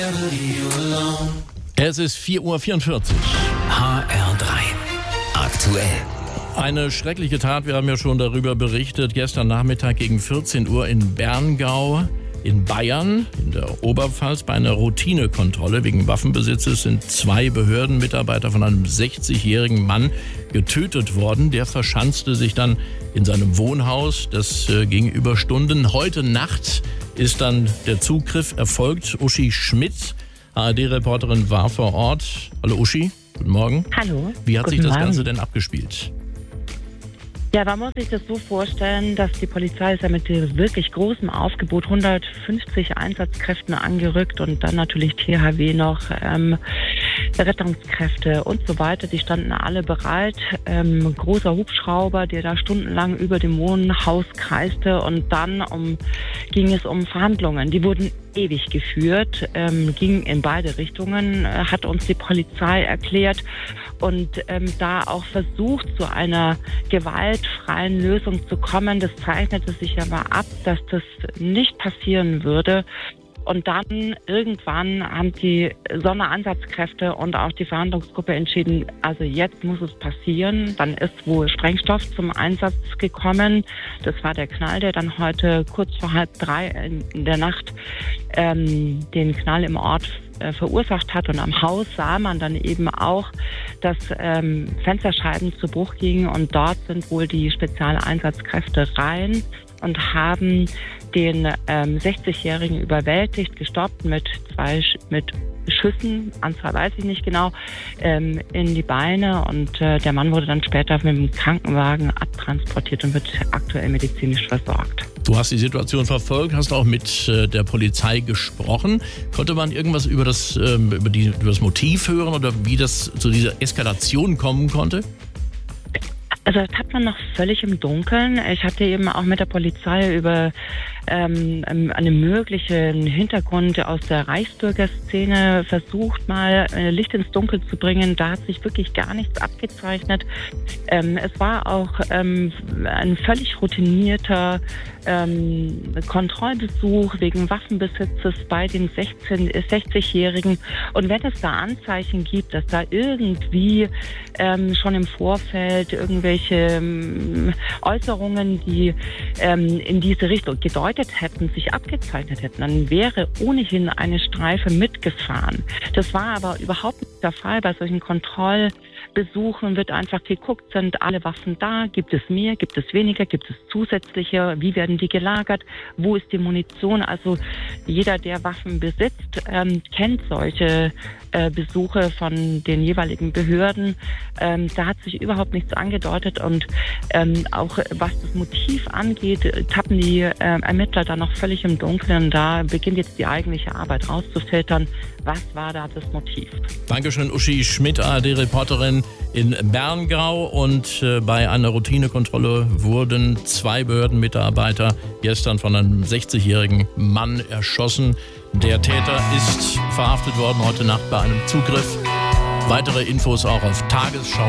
Es ist 4:44 Uhr. HR3 aktuell. Eine schreckliche Tat, wir haben ja schon darüber berichtet, gestern Nachmittag gegen 14 Uhr in Berngau in Bayern, in der Oberpfalz, bei einer Routinekontrolle wegen Waffenbesitzes sind 2 Behördenmitarbeiter von einem 60-jährigen Mann getötet worden. Der verschanzte sich dann in seinem Wohnhaus. Das ging über Stunden. Heute Nacht ist dann der Zugriff erfolgt. Uschi Schmidt, ARD-Reporterin, war vor Ort. Hallo Uschi, guten Morgen. Hallo. Wie hat sich das Morgen. Ganze denn abgespielt? Ja, man muss sich das so vorstellen, dass die Polizei ist ja mit wirklich großem Aufgebot 150 Einsatzkräften angerückt und dann natürlich THW noch, Rettungskräfte und so weiter. Die standen alle bereit. Großer Hubschrauber, der da stundenlang über dem Wohnhaus kreiste und dann ging es um Verhandlungen. Die wurden ewig geführt, ging in beide Richtungen, hat uns die Polizei erklärt und da auch versucht, zu einer gewaltfreien Lösung zu kommen. Das zeichnete sich aber ab, dass das nicht passieren würde. Und dann irgendwann haben die Sonderansatzkräfte und auch die Verhandlungsgruppe entschieden, also jetzt muss es passieren. Dann ist wohl Sprengstoff zum Einsatz gekommen. Das war der Knall, der dann heute kurz vor 2:30 in der Nacht den Knall im Ort verursacht hat. Und am Haus sah man dann eben auch, dass Fensterscheiben zu Bruch gingen. Und dort sind wohl die Spezialeinsatzkräfte rein und haben den 60-Jährigen überwältigt, gestoppt mit Schüssen, Anzahl weiß ich nicht genau, in die Beine. Und der Mann wurde dann später mit dem Krankenwagen abtransportiert und wird aktuell medizinisch versorgt. Du hast die Situation verfolgt, hast auch mit der Polizei gesprochen. Konnte man irgendwas über das Motiv hören oder wie das zu dieser Eskalation kommen konnte? Also das hat man noch völlig im Dunkeln. Ich hatte eben auch mit der Polizei über einen möglichen Hintergrund aus der Reichsbürgerszene versucht, mal Licht ins Dunkel zu bringen. Da hat sich wirklich gar nichts abgezeichnet. Es war auch ein völlig routinierter Kontrollbesuch wegen Waffenbesitzes bei den 60-Jährigen. Und wenn es da Anzeichen gibt, dass da irgendwie schon im Vorfeld irgendwelche Äußerungen, die in diese Richtung gedeutet hätten, sich abgezeichnet hätten, dann wäre ohnehin eine Streife mitgefahren. Das war aber überhaupt nicht der Fall. Bei solchen Kontrollbesuchen wird einfach geguckt, sind alle Waffen da, gibt es mehr, gibt es weniger, gibt es zusätzliche, wie werden die gelagert, wo ist die Munition? Also jeder, der Waffen besitzt, kennt solche Besuche von den jeweiligen Behörden. Da hat sich überhaupt nichts angedeutet und auch was das Motiv angeht, tappen die Ermittler da noch völlig im Dunkeln. Da beginnt jetzt die eigentliche Arbeit rauszufiltern, was war da das Motiv. Dankeschön, Uschi Schmidt, ARD-Reporterin in Berngau. Und bei einer Routinekontrolle wurden 2 Behördenmitarbeiter gestern von einem 60-jährigen Mann erschossen. Der Täter ist verhaftet worden heute Nacht bei einem Zugriff. Weitere Infos auch auf Tagesschau.